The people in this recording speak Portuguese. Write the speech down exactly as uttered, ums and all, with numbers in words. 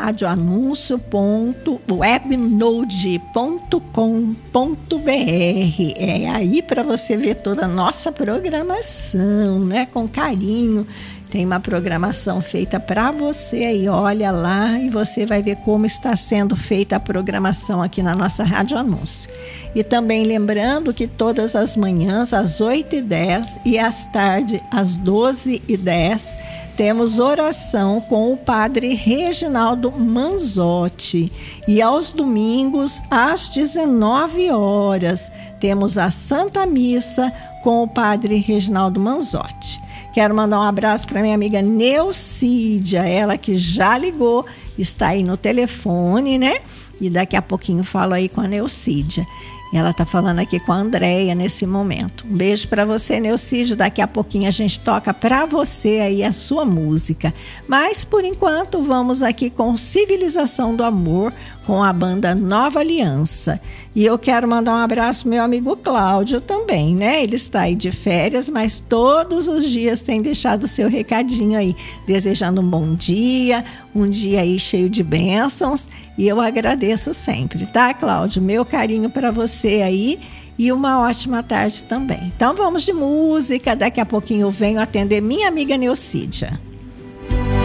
radioanúncio ponto webnode ponto com ponto br. É aí para você ver toda a nossa programação, né? Com carinho. Tem uma programação feita para você aí, olha lá e você vai ver como está sendo feita a programação aqui na nossa Rádio Anúncio. E também lembrando que todas as manhãs às oito e dez e às tardes às doze e dez temos oração com o Padre Reginaldo Manzotti. E aos domingos às dezenove horas temos a Santa Missa com o Padre Reginaldo Manzotti. Quero mandar um abraço para minha amiga Neucídia, ela que já ligou, está aí no telefone, né? E daqui a pouquinho falo aí com a Neucídia. Ela está falando aqui com a Andréia nesse momento. Um beijo para você, Neucídio. Daqui a pouquinho a gente toca para você aí a sua música. Mas, por enquanto, vamos aqui com Civilização do Amor, com a banda Nova Aliança. E eu quero mandar um abraço ao meu amigo Cláudio também, né? Ele está aí de férias, mas todos os dias tem deixado o seu recadinho aí, desejando um bom dia, um dia aí cheio de bênçãos. E eu agradeço sempre, tá, Cláudio? Meu carinho para você aí e uma ótima tarde também. Então vamos de música, daqui a pouquinho eu venho atender minha amiga Neucídia.